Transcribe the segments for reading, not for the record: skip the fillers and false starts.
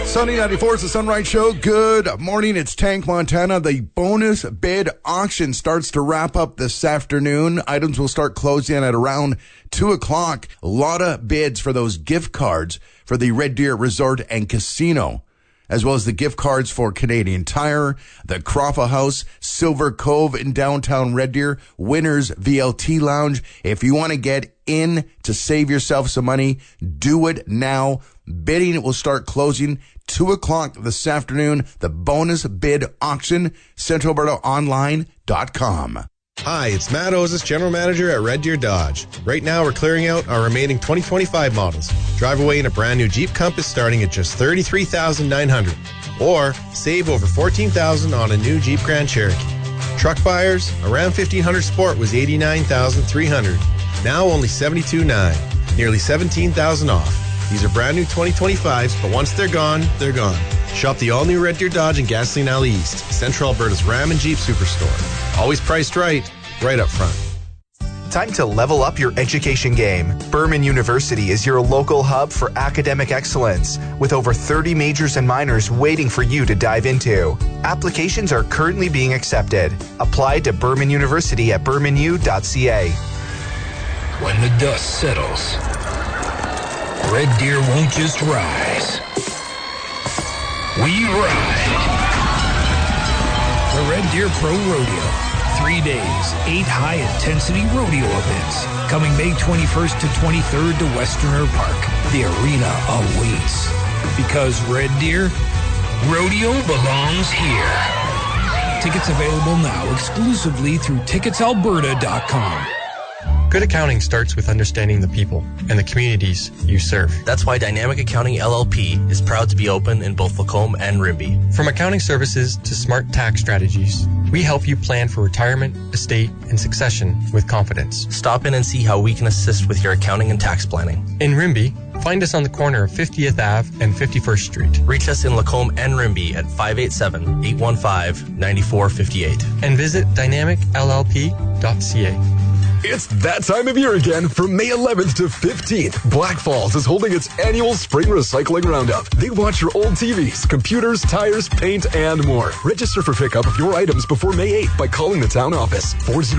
Sunny 94 is the Sunrise Show. Good morning. It's Tank Montana. The bonus bid auction starts to wrap up this afternoon. Items will start closing at around 2 o'clock. A lot of bids for those gift cards for the Red Deer Resort and Casino, as well as the gift cards for Canadian Tire, the Crawfa House, Silver Cove in downtown Red Deer, Winners VLT Lounge. If you want to get in to save yourself some money, do it now. Bidding will start closing 2 o'clock this afternoon. The bonus bid auction, CentralAlbertaOnline.com. Hi, it's Matt Ozis, General Manager at Red Deer Dodge. Right now, we're clearing out our remaining 2025 models. Drive away in a brand new Jeep Compass starting at just $33,900. Or save over $14,000 on a new Jeep Grand Cherokee. Truck buyers, around 1500 Sport was $89,300. Now only $72,900. Nearly $17,000 off. These are brand new 2025s, but once they're gone, they're gone. Shop the all-new Red Deer Dodge and Gasoline Alley East, Central Alberta's Ram and Jeep Superstore. Always priced right up front. Time to level up your education game. Berman University is your local hub for academic excellence, with over 30 majors and minors waiting for you to dive into. Applications are currently being accepted. Apply to Berman University at bermanu.ca. When the dust settles, Red Deer won't just rise. We ride. The Red Deer Pro Rodeo. 3 days, 8 high-intensity rodeo events. Coming May 21st to 23rd to Westerner Park. The arena awaits. Because Red Deer, rodeo belongs here. Tickets available now exclusively through ticketsalberta.com. Good accounting starts with understanding the people and the communities you serve. That's why Dynamic Accounting LLP is proud to be open in both Lacombe and Rimbey. From accounting services to smart tax strategies, we help you plan for retirement, estate, and succession with confidence. Stop in and see how we can assist with your accounting and tax planning. In Rimbey, find us on the corner of 50th Ave and 51st Street. Reach us in Lacombe and Rimbey at 587-815-9458. And visit dynamicllp.ca. It's that time of year again. From May 11th to 15th, Black Falls is holding its annual Spring Recycling Roundup. They want your old TVs, computers, tires, paint, and more. Register for pickup of your items before May 8th by calling the town office,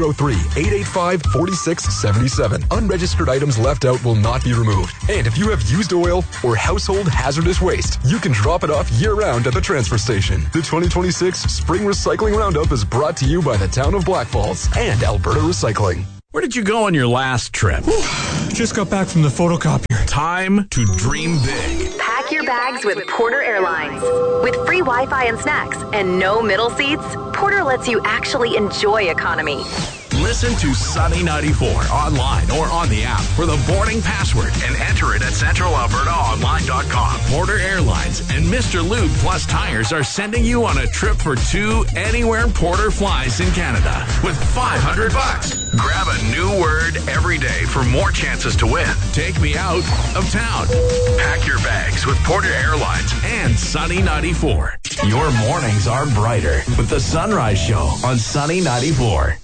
403-885-4677. Unregistered items left out will not be removed. And if you have used oil or household hazardous waste, you can drop it off year-round at the transfer station. The 2026 Spring Recycling Roundup is brought to you by the town of Black Falls and Alberta Recycling. Where did you go on your last trip? Just got back from the photocopier. Time to dream big. Pack your bags with Porter Airlines. With free Wi-Fi and snacks and no middle seats, Porter lets you actually enjoy economy. Listen to Sunny 94 online or on the app for the boarding password and enter it at CentralAlbertaOnline.com. Porter Airlines and Mr. Lube Plus Tires are sending you on a trip for 2 anywhere Porter flies in Canada with $500. Grab a new word every day for more chances to win. Take me out of town. Pack your bags with Porter Airlines and Sunny 94. Your mornings are brighter with the Sunrise Show on Sunny 94.